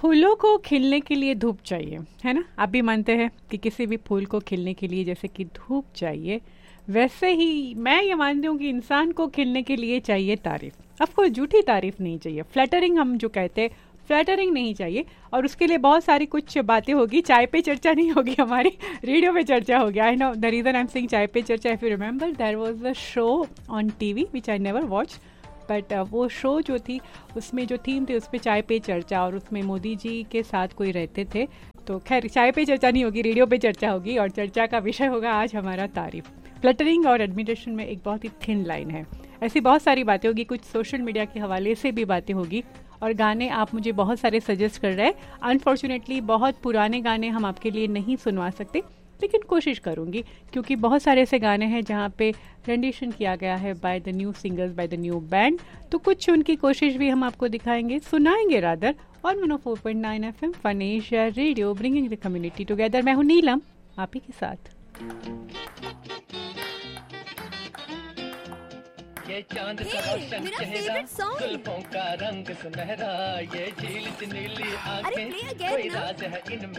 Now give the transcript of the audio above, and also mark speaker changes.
Speaker 1: फूलों को खिलने के लिए धूप चाहिए, है ना। आप भी मानते हैं कि किसी भी फूल को खिलने के लिए जैसे कि धूप चाहिए, वैसे ही मैं ये मानती हूँ कि इंसान को खिलने के लिए चाहिए तारीफ। ऑफकोर्स झूठी तारीफ नहीं चाहिए, फ्लैटरिंग हम जो कहते हैं, फ्लैटरिंग नहीं चाहिए। और उसके लिए बहुत सारी कुछ बातें होगी, चाय पे चर्चा नहीं होगी हमारी, रेडियो पे चर्चा होगी। I know the reason I am saying चाय पे चर्चा, if you remember there was a show on TV which I never watch, but वो शो जो थी उसमें जो थीम थी उस पर चाय पे चर्चा, और उसमें मोदी जी के साथ कोई रहते थे। तो खैर चाय पे चर्चा नहीं होगी, रेडियो पे चर्चा होगी, और चर्चा का विषय होगा आज हमारा तारीफ। फ्लटरिंग और एडमिरेशन में एक बहुत ही थिन लाइन है। ऐसी बहुत सारी बातें होगी, कुछ सोशल मीडिया के हवाले से भी बातें होगी, और गाने आप मुझे बहुत सारे सजेस्ट कर रहे हैं। अनफॉर्चुनेटली बहुत पुराने गाने हम आपके लिए नहीं सुनवा सकते, लेकिन कोशिश करूंगी, क्योंकि बहुत सारे ऐसे गाने हैं जहाँ पे रेंडिशन किया गया है by the new singers, by the new band. तो कुछ उनकी कोशिश भी हम आपको दिखाएंगे, सुनाएंगे रादर। और 104.9 FM fun Asia radio, bringing the community together. मैं हूँ नीलम, आप ही के साथ।
Speaker 2: ये चांद का रोशन चेहरा, जुल्फों का रंग सुनहरा, ये झील सी नीली आंखें, कोई राज है इनमें।